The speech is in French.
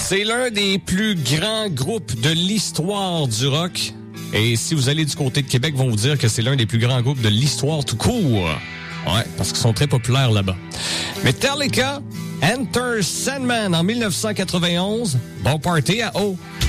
C'est l'un des plus grands groupes de l'histoire du rock. Et si vous allez du côté de Québec, ils vont vous dire que c'est l'un des plus grands groupes de l'histoire tout court. Ouais, parce qu'ils sont très populaires là-bas. Metallica, Enter Sandman en 1991. Bon party à O.